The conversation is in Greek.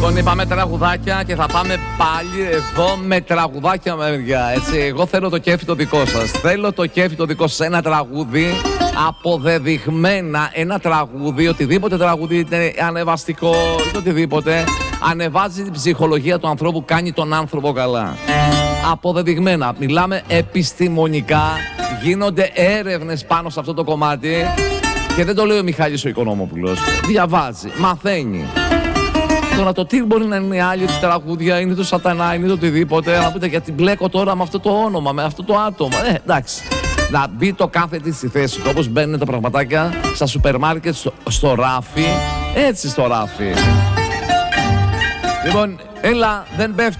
Λοιπόν, είπαμε τραγουδάκια και θα πάμε πάλι εδώ με τραγουδάκια, παιδιά. Έτσι, εγώ θέλω το κέφι το δικό σας. Θέλω το κέφι το δικό σας. Ένα τραγούδι αποδεδειγμένα. Ένα τραγούδι, οτιδήποτε τραγούδι, είτε ανεβαστικό, είτε οτιδήποτε, ανεβάζει την ψυχολογία του ανθρώπου, κάνει τον άνθρωπο καλά. Αποδεδειγμένα. Μιλάμε επιστημονικά. Γίνονται έρευνες πάνω σε αυτό το κομμάτι. Και δεν το λέει ο Μιχάλης ο Οικονόμοπουλος. Διαβάζει, μαθαίνει. Τώρα το τι μπορεί να είναι οι άλλοι, ότι τραγούδια είναι το σατανά, είναι το οτιδήποτε. Να πείτε γιατί μπλέκω τώρα με αυτό το όνομα, με αυτό το άτομο. Εντάξει. Να μπει το κάθε τι στη θέση του. Όπως μπαίνουν τα πραγματάκια στα σούπερ μάρκετ, στο ράφι. Έτσι στο ράφι. Λοιπόν, έλα, δεν πέφτει.